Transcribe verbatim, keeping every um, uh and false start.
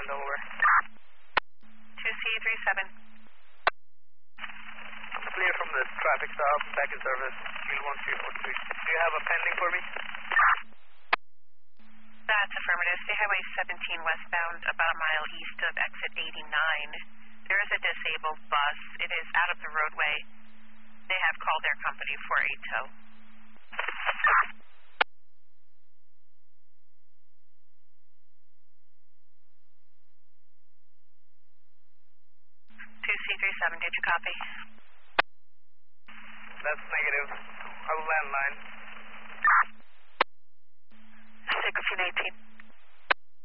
seven, Delaware. two C three seven. I'm clear from the traffic stop, back in service, Kilo one three four three. Do you have a pending for me? That's affirmative. State Highway seventeen westbound, about a mile east of exit eighty-nine. There is a disabled bus. It is out of the roadway. They have called their company for a tow. two C three seven, did you copy? That's negative. I will landline. sixteen eighteen.